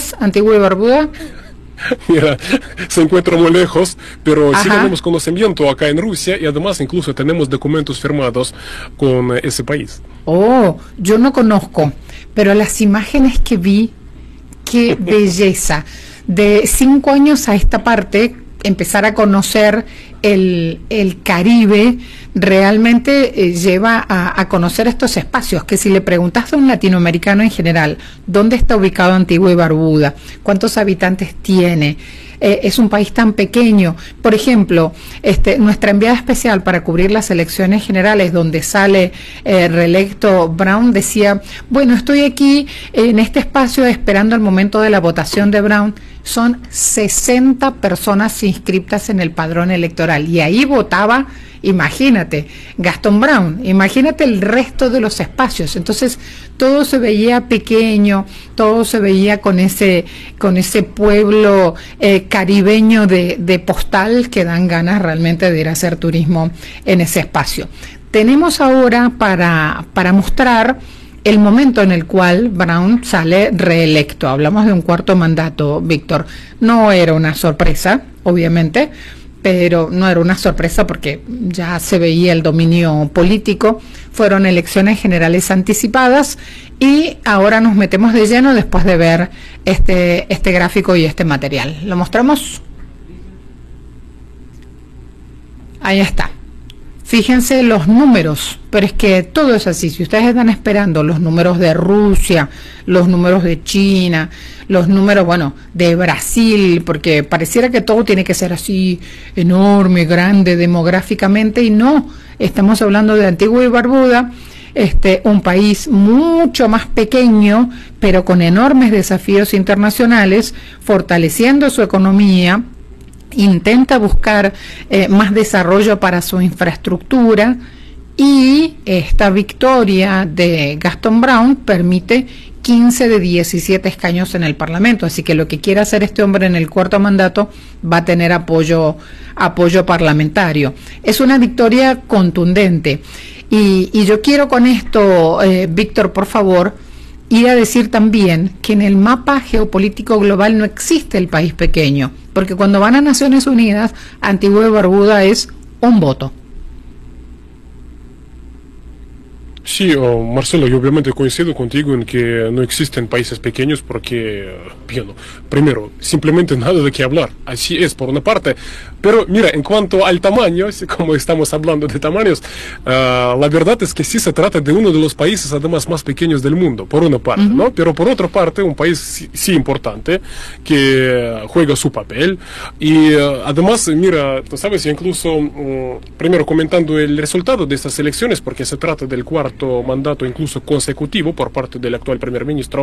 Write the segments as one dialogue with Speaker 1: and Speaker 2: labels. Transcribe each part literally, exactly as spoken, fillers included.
Speaker 1: ¿Conoces Antigua y Barbuda?
Speaker 2: Mira, se encuentra muy lejos, pero
Speaker 1: Ajá.
Speaker 2: sí tenemos conocimiento acá en Rusia y además incluso tenemos documentos firmados con eh, ese país.
Speaker 1: Oh, yo no conozco, pero las imágenes que vi, qué belleza. De cinco años a esta parte, empezar a conocer el, el Caribe realmente eh, lleva a, a conocer estos espacios, que si le preguntas a un latinoamericano en general, ¿dónde está ubicado Antigua y Barbuda? ¿Cuántos habitantes tiene? Eh, es un país tan pequeño. Por ejemplo, este, nuestra enviada especial para cubrir las elecciones generales, donde sale eh, reelecto Brown, decía, bueno, estoy aquí en este espacio esperando el momento de la votación de Brown. Son sesenta personas inscriptas en el padrón electoral y ahí votaba, imagínate, Gastón Brown, imagínate el resto de los espacios. Entonces todo se veía pequeño, todo se veía con ese, con ese pueblo eh, caribeño de, de postal, que dan ganas realmente de ir a hacer turismo en ese espacio. Tenemos ahora para, para mostrar el momento en el cual Brown sale reelecto. Hablamos de un cuarto mandato, Víctor. No era una sorpresa, obviamente, pero no era una sorpresa porque ya se veía el dominio político. Fueron elecciones generales anticipadas y ahora nos metemos de lleno después de ver este, este gráfico y este material. ¿Lo mostramos? Ahí está. Fíjense los números, pero es que todo es así. Si ustedes están esperando los números de Rusia, los números de China, los números, bueno, de Brasil, porque pareciera que todo tiene que ser así enorme, grande demográficamente, y no, estamos hablando de Antigua y Barbuda, este, un país mucho más pequeño, pero con enormes desafíos internacionales, fortaleciendo su economía. Intenta buscar eh, más desarrollo para su infraestructura, y esta victoria de Gastón Brown permite quince de diecisiete escaños en el Parlamento, así que lo que quiera hacer este hombre en el cuarto mandato va a tener apoyo, apoyo parlamentario. Es una victoria contundente y, y yo quiero con esto, eh, Víctor, por favor, ir a decir también que en el mapa geopolítico global no existe el país pequeño, porque cuando van a Naciones Unidas, Antigua y Barbuda es un voto.
Speaker 2: Sí, oh, Marcelo, yo obviamente coincido contigo en que no existen países pequeños porque, bien, primero, simplemente nada de qué hablar, así es por una parte, pero mira, en cuanto al tamaño, como estamos hablando de tamaños, uh, la verdad es que sí se trata de uno de los países además más pequeños del mundo, por una parte, uh-huh. ¿no? Pero por otra parte, un país sí, sí importante, que juega su papel, y uh, además, mira, tú sabes, incluso, um, primero comentando el resultado de estas elecciones, porque se trata del cuarto mandato incluso consecutivo por parte del actual primer ministro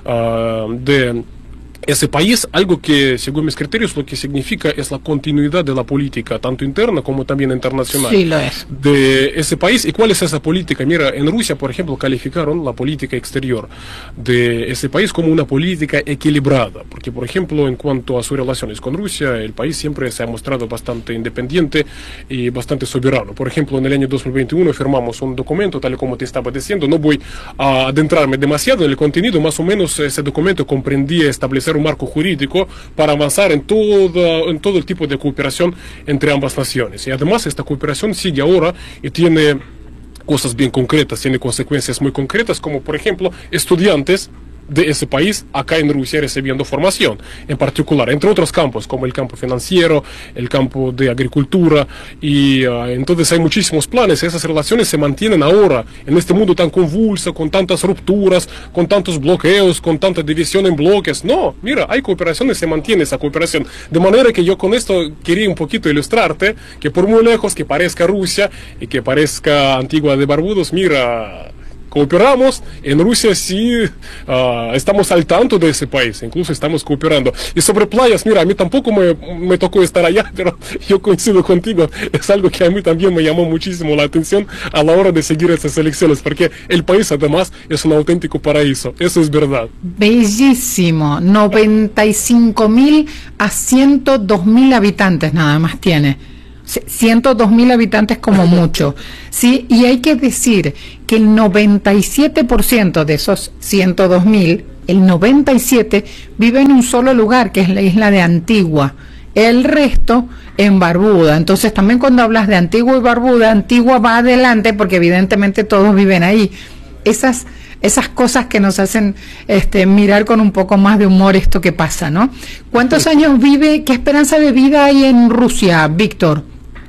Speaker 2: uh, de ese país, algo que según mis criterios lo que significa es la continuidad de la política tanto interna como también internacional
Speaker 1: sí, lo es.
Speaker 2: de ese país. ¿Y cuál es esa política? Mira, en Rusia, por ejemplo, calificaron la política exterior de ese país como una política equilibrada, porque, por ejemplo, en cuanto a sus relaciones con Rusia, el país siempre se ha mostrado bastante independiente y bastante soberano. Por ejemplo, en el año dos mil veintiuno firmamos un documento, tal como te estaba diciendo, no voy a adentrarme demasiado en el contenido, más o menos ese documento comprendía establecer un marco jurídico para avanzar en todo, en todo el tipo de cooperación entre ambas naciones. Y además esta cooperación sigue ahora y tiene cosas bien concretas, tiene consecuencias muy concretas, como por ejemplo estudiantes de ese país acá en Rusia recibiendo formación, en particular, entre otros campos, como el campo financiero, el campo de agricultura, y uh, entonces hay muchísimos planes. Esas relaciones se mantienen ahora, en este mundo tan convulso, con tantas rupturas, con tantos bloqueos, con tanta división en bloques. No, mira, hay cooperación y se mantiene esa cooperación. De manera que yo con esto quería un poquito ilustrarte que por muy lejos que parezca Rusia y que parezca Antigua de Barbudos, mira, cooperamos. En Rusia sí uh, estamos al tanto de ese país, incluso estamos cooperando. Y sobre playas, mira, a mí tampoco me, me tocó estar allá, pero yo coincido contigo, es algo que a mí también me llamó muchísimo la atención a la hora de seguir estas elecciones, porque el país además es un auténtico paraíso, eso es verdad.
Speaker 1: Bellísimo, noventa y cinco mil a ciento dos mil habitantes nada más tiene. O ciento dos mil habitantes como mucho, ¿sí? Y hay que decir que el noventa y siete por ciento de esos ciento dos mil, el noventa y siete por ciento vive en un solo lugar, que es la isla de Antigua. El resto en Barbuda. Entonces también cuando hablas de Antigua y Barbuda, Antigua va adelante porque evidentemente todos viven ahí. Esas, esas cosas que nos hacen este, mirar con un poco más de humor esto que pasa, ¿no? ¿Cuántos años vive, qué esperanza de vida hay en Rusia, Víctor?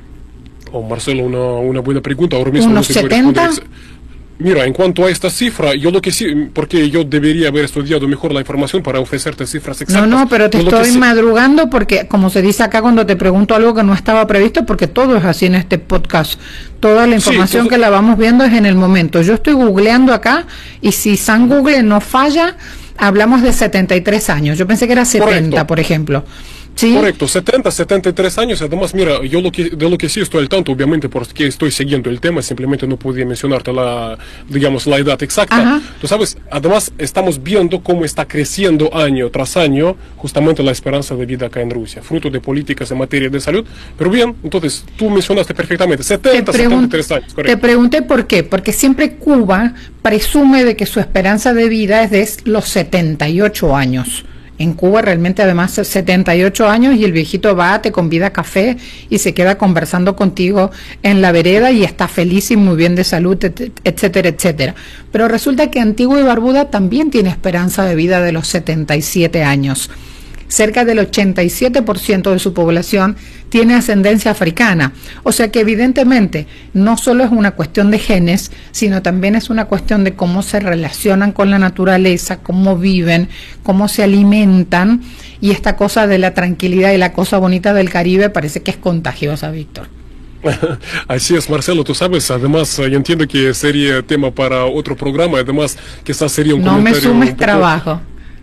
Speaker 2: Oh, Marcelo, una, una buena pregunta. Ahora mismo
Speaker 1: ¿Unos
Speaker 2: no te puedo
Speaker 1: setenta?
Speaker 2: responder. Mira, en cuanto a esta cifra, yo lo que sí, porque yo debería haber estudiado mejor la información para ofrecerte cifras exactas.
Speaker 1: No, no, pero te
Speaker 2: Yo lo
Speaker 1: estoy
Speaker 2: que sí-
Speaker 1: madrugando porque, como se dice acá cuando te pregunto algo que no estaba previsto, porque todo es así en este podcast. Toda la
Speaker 2: Sí,
Speaker 1: información
Speaker 2: todo-
Speaker 1: que la vamos viendo es en el momento. Yo estoy googleando acá y si San Google no falla, hablamos de setenta y tres años. Yo pensé que era setenta,
Speaker 2: Correcto.
Speaker 1: por ejemplo. ¿Sí?
Speaker 2: Correcto, setenta, setenta y tres años. Además, mira, yo lo que, de lo que sí estoy al tanto, obviamente, porque estoy siguiendo el tema, simplemente no podía mencionarte la, digamos, la edad exacta.
Speaker 1: Ajá.
Speaker 2: Tú sabes, además, estamos viendo cómo está creciendo año tras año justamente la esperanza de vida acá en Rusia, fruto de políticas en materia de salud. Pero bien, entonces, tú mencionaste perfectamente, setenta,
Speaker 1: Te,
Speaker 2: setenta
Speaker 1: pregun-
Speaker 2: y tres años,
Speaker 1: te
Speaker 2: correcto.
Speaker 1: pregunté por qué, porque siempre Cuba presume de que su esperanza de vida es de los setenta y ocho años. En Cuba realmente además setenta y ocho años y el viejito va, te convida café y se queda conversando contigo en la vereda y está feliz y muy bien de salud, et- etcétera, etcétera. Pero resulta que Antigua y Barbuda también tiene esperanza de vida de los setenta y siete años. Cerca del ochenta y siete por ciento de su población tiene ascendencia africana. O sea que evidentemente no solo es una cuestión de genes, sino también es una cuestión de cómo se relacionan con la naturaleza, cómo viven, cómo se alimentan. Y esta cosa de la tranquilidad y la cosa bonita del Caribe parece que es contagiosa, Víctor.
Speaker 2: Así es, Marcelo, tú sabes, además, eh, yo entiendo que sería tema para otro programa, además, quizás sería un
Speaker 1: No me
Speaker 2: comentario
Speaker 1: sumes
Speaker 2: un poco-
Speaker 1: trabajo.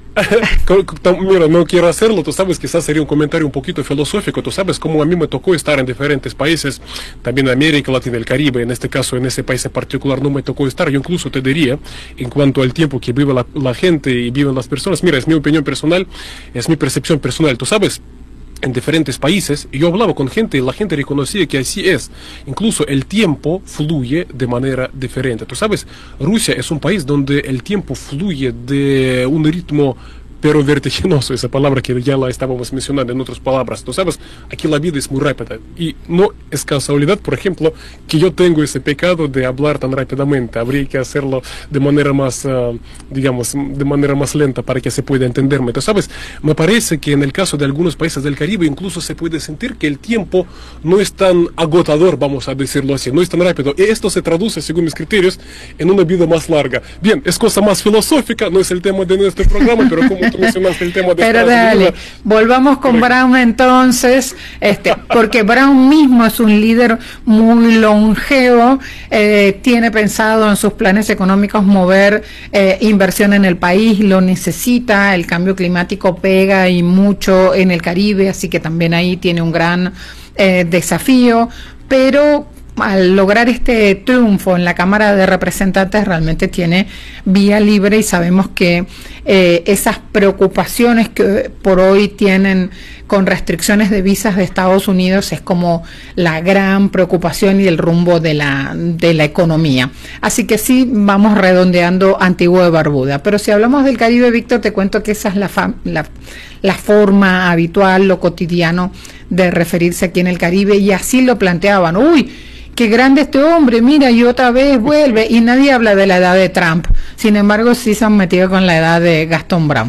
Speaker 2: Co- co- Mira, no quiero hacerlo, tú sabes, quizás sería un comentario un poquito filosófico, tú sabes, como a mí me tocó estar en diferentes países, también en América Latina, el Caribe, en este caso, en ese país en particular no me tocó estar, yo incluso te diría, en cuanto al tiempo que vive la, la gente y viven las personas, mira, es mi opinión personal, es mi percepción personal, tú sabes, en diferentes países, y yo hablaba con gente y la gente reconocía que así es. Incluso el tiempo fluye de manera diferente. Tú sabes, Rusia es un país donde el tiempo fluye de un ritmo pero vertiginoso, esa palabra que ya la estábamos mencionando en otras palabras. Tú sabes, aquí la vida es muy rápida y no es casualidad, por ejemplo, que yo tengo ese pecado de hablar tan rápidamente. Habría que hacerlo de manera más, uh, digamos, de manera más lenta para que se pueda entenderme. Tú sabes, me parece que en el caso de algunos países del Caribe incluso se puede sentir que el tiempo no es tan agotador, vamos a decirlo así, no es tan rápido. Y esto se traduce, según mis criterios, en una vida más larga. Bien, es cosa más filosófica, no es el tema de nuestro programa, pero como tú mencionaste el tema de
Speaker 1: Pero
Speaker 2: Estados
Speaker 1: dale,
Speaker 2: Unidos,
Speaker 1: volvamos con Brown entonces, este, porque Brown mismo es un líder muy longevo, eh, tiene pensado en sus planes económicos mover eh, inversión en el país, lo necesita, el cambio climático pega y mucho en el Caribe, así que también ahí tiene un gran eh, desafío, pero al lograr este triunfo en la Cámara de Representantes realmente tiene vía libre y sabemos que eh, esas preocupaciones que por hoy tienen con restricciones de visas de Estados Unidos es como la gran preocupación y el rumbo de la, de la economía. Así que sí, vamos redondeando Antigua y Barbuda. Pero si hablamos del Caribe, Víctor, te cuento que esa es la, fa la, la forma habitual, lo cotidiano de referirse aquí en el Caribe y así lo planteaban. Uy, qué grande este hombre, mira, y otra vez vuelve, y nadie habla de la edad de Trump. Sin embargo, sí se han metido con la edad de Gastón Brown.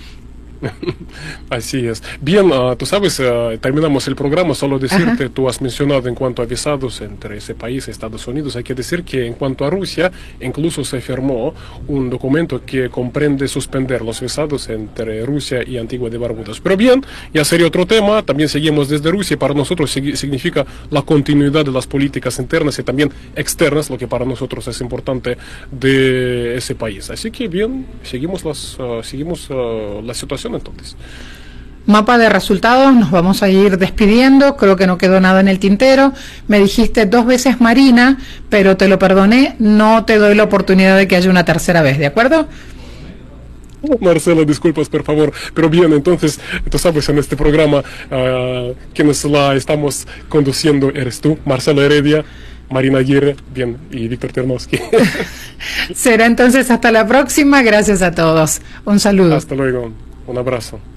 Speaker 2: Así es. Bien, uh, tú sabes, uh, terminamos el programa, solo decirte,
Speaker 1: Ajá.
Speaker 2: tú has mencionado en cuanto a visados entre ese país y Estados Unidos, hay que decir que en cuanto a Rusia, incluso se firmó un documento que comprende suspender los visados entre Rusia y Antigua de Barbuda. Pero bien, ya sería otro tema, también seguimos desde Rusia, para nosotros significa la continuidad de las políticas internas y también externas, lo que para nosotros es importante de ese país. Así que bien, seguimos, las, uh, seguimos uh, la situación entonces.
Speaker 1: Mapa de resultados, nos vamos a ir despidiendo, creo que no quedó nada en el tintero. Me dijiste dos veces Marina, pero te lo perdoné, no te doy la oportunidad de que haya una tercera vez, ¿de acuerdo?
Speaker 2: Marcela, disculpas, por favor. Pero bien, entonces, tú sabes, en este programa, uh, quienes la estamos conduciendo eres tú, Marcela Heredia, Marina Aguirre, bien, y Víctor Ternovsky.
Speaker 1: Será entonces hasta la próxima. Gracias a todos. Un saludo.
Speaker 2: Hasta luego. Un abrazo.